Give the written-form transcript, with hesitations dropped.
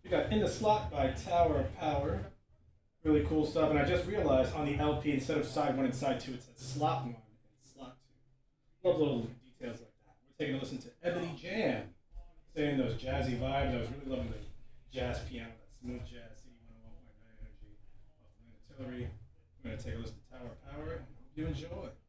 We got In the Slot by Tower of Power. Really cool stuff. And I just realized on the LP, instead of side one and side two, it says slot one and slot two. Love little details like that. We're taking a listen to Ebony Jam, saying those jazzy vibes. I was really loving the jazz piano, that smooth jazz, CD 101.9 energy of the Artillery. We're going to take a listen to Tower of Power and hope you enjoy.